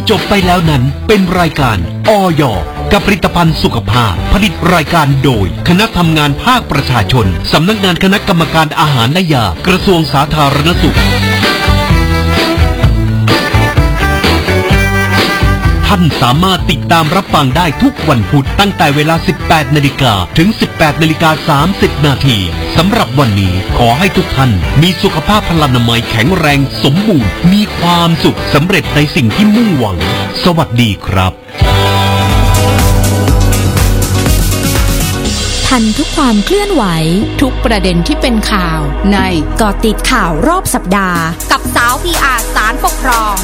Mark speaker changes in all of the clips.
Speaker 1: จบไปแล้วนั้นเป็นรายการอย.กับผลิตภัณฑ์สุขภาพผลิตรายการโดยคณะทำงานภาคประชาชนสำนักงานคณะกรรมการอาหารและยากระทรวงสาธารณสุขท่านสามารถติดตามรับฟังได้ทุกวันพุธตั้งแต่เวลา 18 นาฬิกาถึง 18 นาฬิกา 30 นาทีสำหรับวันนี้ขอให้ทุกท่านมีสุขภาพพลานามัยแข็งแรงสมบูรณ์มีความสุขสำเร็จในสิ่งที่มุ่งหวังสวัสดีครับ
Speaker 2: ทันทุกความเคลื่อนไหวทุกประเด็นที่เป็นข่าวในเกาะติดข่าวรอบสัปดาห์
Speaker 3: กับสาว PR ศาลปกครอง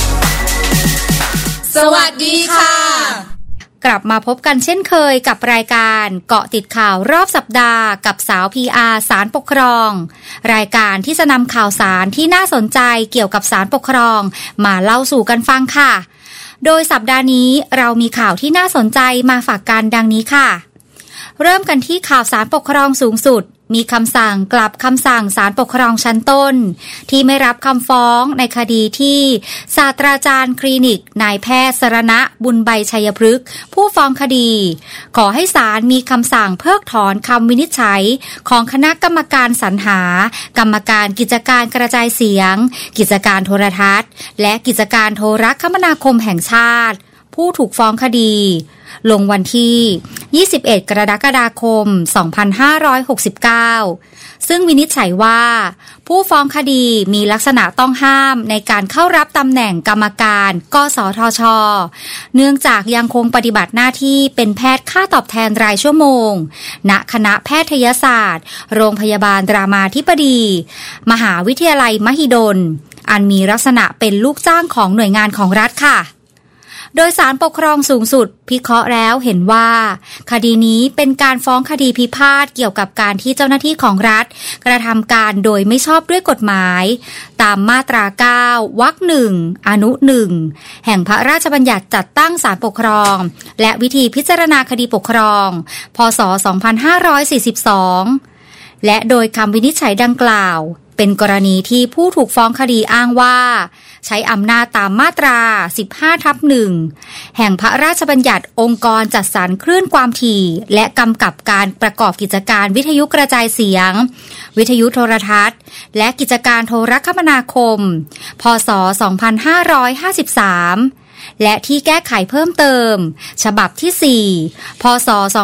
Speaker 4: สวัสดีค่ะ
Speaker 3: กลับมาพบกันเช่นเคยกับรายการเกาะติดข่าวรอบสัปดาห์กับสาว PR ศาลปกครองรายการที่จะนำข่าวสารที่น่าสนใจเกี่ยวกับศาลปกครองมาเล่าสู่กันฟังค่ะโดยสัปดาห์นี้เรามีข่าวที่น่าสนใจมาฝากกันดังนี้ค่ะเริ่มกันที่ข่าวศาลปกครองสูงสุดมีคำสั่งกลับคำสั่งศาลปกครองชั้นต้นที่ไม่รับคำฟ้องในคดีที่ศาสตราจารย์คลินิกนายแพทย์สรณะบุญใบชัยพฤกษ์ผู้ฟ้องคดีขอให้ศาลมีคำสั่งเพิกถอนคำวินิจฉัยของคณะกรรมการสรรหากรรมการกิจการกระจายเสียงกิจการโทรทัศน์และกิจการโทรคมนาคมแห่งชาติผู้ถูกฟ้องคดีลงวันที่21 กรกฎาคม 2569ซึ่งวินิจฉัยว่าผู้ฟ้องคดีมีลักษณะต้องห้ามในการเข้ารับตำแหน่งกรรมการกสทช.เนื่องจากยังคงปฏิบัติหน้าที่เป็นแพทย์ค่าตอบแทนรายชั่วโมงณคณะแพทยศาสตร์โรงพยาบาลรามาธิบดีมหาวิทยาลัยมหิดลอันมีลักษณะเป็นลูกจ้างของหน่วยงานของรัฐค่ะโดยศาลปกครองสูงสุดพิเคราะห์แล้วเห็นว่าคดีนี้เป็นการฟ้องคดีพิพาทเกี่ยวกับการที่เจ้าหน้าที่ของรัฐกระทำการโดยไม่ชอบด้วยกฎหมายตามมาตรา 9 วรรค 1 อนุ 1 แห่งพระราชบัญญัติจัดตั้งศาลปกครองและวิธีพิจารณาคดีปกครองพ.ศ. 2542และโดยคำวินิจฉัยดังกล่าวเป็นกรณีที่ผู้ถูกฟ้องคดีอ้างว่าใช้อำนาจตามมาตรา 15/1 แห่งพระราชบัญญัติองค์กรจัดสรรคลื่นความถี่และกำกับการประกอบกิจการวิทยุกระจายเสียงวิทยุโทรทัศน์และกิจการโทรคมนาคมพ.ศ. 2553และที่แก้ไขเพิ่มเติมฉบับที่ 4 พ.ศ.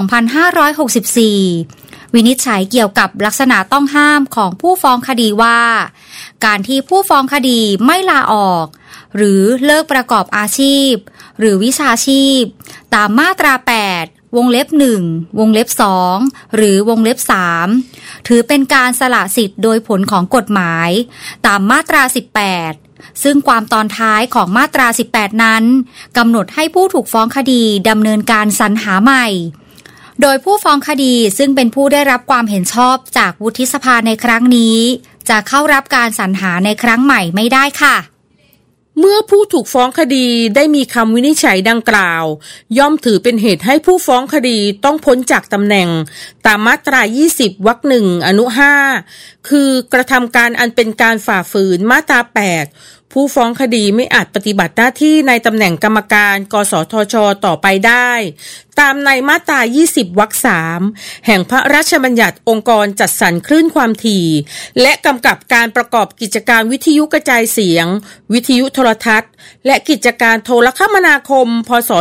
Speaker 3: 2564วินิจฉัยเกี่ยวกับลักษณะต้องห้ามของผู้ฟ้องคดีว่าการที่ผู้ฟ้องคดีไม่ลาออกหรือเลิกประกอบอาชีพหรือวิชาชีพตามมาตรา 8 วงเล็บ 1 วงเล็บ 2 หรือวงเล็บ 3 ถือเป็นการสละสิทธิ์โดยผลของกฎหมายตามมาตรา 18 ซึ่งความตอนท้ายของมาตรา 18 นั้นกำหนดให้ผู้ถูกฟ้องคดีดำเนินการสรรหาใหม่โดยผู้ฟ้องคดีซึ่งเป็นผู้ได้รับความเห็นชอบจากวุฒิสภาในครั้งนี้จะเข้ารับการสรรหาในครั้งใหม่ไม่ได้ค่ะ
Speaker 4: เมื่อผู้ถูกฟ้องคดีได้มีคำวินิจฉัยดังกล่าวย่อมถือเป็นเหตุให้ผู้ฟ้องคดีต้องพ้นจากตำแหน่งตามมาตรา 20 วรรค 1 อนุ 5 คือกระทำการอันเป็นการฝ่าฝืนมาตรา 8ผู้ฟ้องคดีไม่อาจปฏิบัติหน้าที่ในตำแหน่งกรรมการกสทช.ต่อไปได้ตามในมาตรา 20 วรรค 3 แห่งพระราชบัญญัติองค์กรจัดสรรคลื่นความถี่และกำกับการประกอบกิจการวิทยุกระจายเสียงวิทยุโทรทัศน์และกิจการโทรคมนาคมพ.ศ.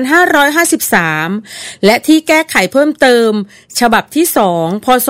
Speaker 4: 2553และที่แก้ไขเพิ่มเติมฉบับที่ 2 พ.ศ.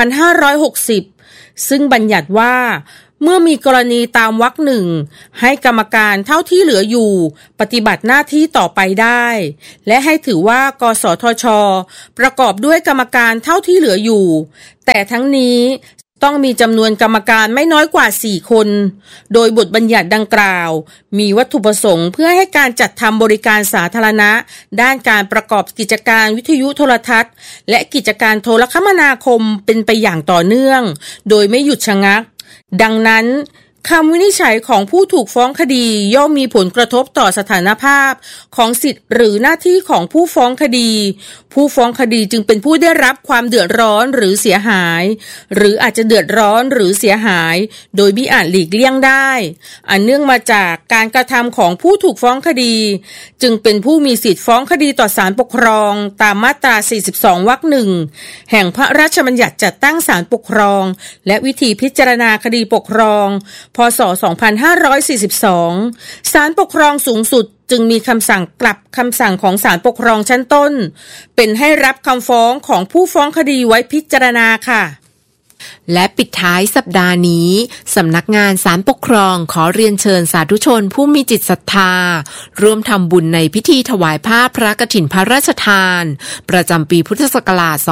Speaker 4: 2560ซึ่งบัญญัติว่าเมื่อมีกรณีตามวรรค 1ให้กรรมการเท่าที่เหลืออยู่ปฏิบัติหน้าที่ต่อไปได้และให้ถือว่ากสทช.ประกอบด้วยกรรมการเท่าที่เหลืออยู่แต่ทั้งนี้ต้องมีจำนวนกรรมการไม่น้อยกว่า4คนโดยบทบัญญัติดังกล่าวมีวัตถุประสงค์เพื่อให้การจัดทำบริการสาธารณะด้านการประกอบกิจการวิทยุโทรทัศน์และกิจการโทรคมนาคมเป็นไปอย่างต่อเนื่องโดยไม่หยุดชะงักดังนั้นคำวินิจฉัยของผู้ถูกฟ้องคดีย่อมมีผลกระทบต่อสถานภาพของสิทธิหรือหน้าที่ของผู้ฟ้องคดีผู้ฟ้องคดีจึงเป็นผู้ได้รับความเดือดร้อนหรือเสียหายหรืออาจจะเดือดร้อนหรือเสียหายโดยมิอาจหลีกเลี่ยงได้อันเนื่องมาจากการกระทำของผู้ถูกฟ้องคดีจึงเป็นผู้มีสิทธิฟ้องคดีต่อศาลปกครองตามมาตรา42วรรคหนึ่งแห่งพระราชบัญญัติจัดตั้งศาลปกครองและวิธีพิจารณาคดีปกครองพ.ศ. 2542 ศาลปกครองสูงสุดจึงมีคำสั่งกลับคำสั่งของศาลปกครองชั้นต้นเป็นให้รับคำฟ้องของผู้ฟ้องคดีไว้พิจารณาค่ะ
Speaker 5: และปิดท้ายสัปดาห์นี้สำนักงานศาลปกครองขอเรียนเชิญสาธุชนผู้มีจิตศรัทธาร่วมทำบุญในพิธีถวายผ้าพระกฐินพระราชทานประจำปีพุทธศักราช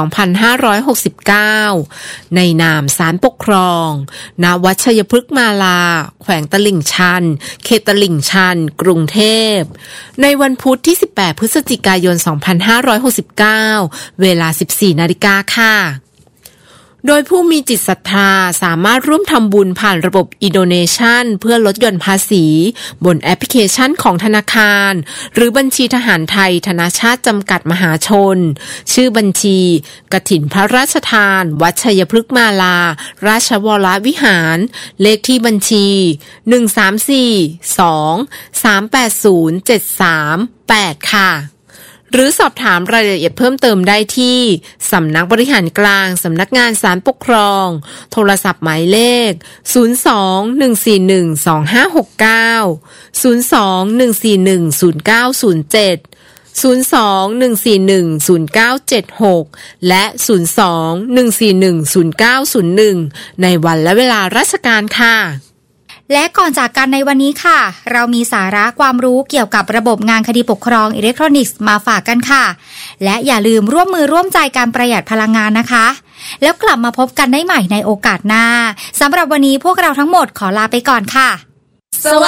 Speaker 5: 2569 ในนามศาลปกครองณวัดชัยพฤกษ์มาลาแขวงตลิ่งชันเขตตลิ่งชันกรุงเทพในวันพุธที่ 18 พฤศจิกายน 2569 เวลา 14 นาฬิกาค่ะโดยผู้มีจิตศรัทธาสามารถร่วมทำบุญผ่านระบบ e-donation เพื่อลดหย่อนภาษีบนแอปพลิเคชันของธนาคารหรือบัญชีทหารไทยธนชาติจำกัดมหาชนชื่อบัญชีกฐินพระราชทานวัดชัยพฤกษ์มาลาราชวรวิหารเลขที่บัญชี 134238073 ค่ะหรือสอบถามรายละเอียดเพิ่มเติมได้ที่สำนักบริหารกลางสำนักงานศาลปกครองโทรศัพท์หมายเลข 02-141-2569 02-141-0907 02-141-0976 และ 02-141-0901 ในวันและเวลาราชการค่ะ
Speaker 3: และก่อนจากกันในวันนี้ค่ะเรามีสาระความรู้เกี่ยวกับระบบงานคดีปกครองอิเล็กทรอนิกส์มาฝากกันค่ะและอย่าลืมร่วมมือร่วมใจการประหยัดพลังงานนะคะแล้วกลับมาพบกันได้ใหม่ในโอกาสหน้าสำหรับวันนี้พวกเราทั้งหมดขอลาไปก่อนค่ะสวั